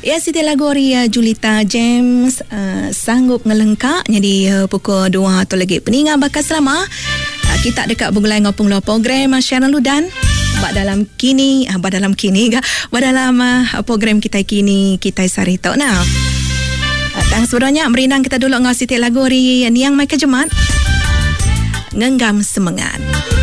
Ya, Siti Lagori Julita James sanggup ngelengkak jadi pukul 2 tu lagi peningan bakal selama kita dekat bergulai ngopung lo program Sharon Ludan dalam program kita kini kita sari tok nah. Tang sebenarnya merinang kita dulu ngau Siti Lagori yang mai ke Jumat ngenggam semangat.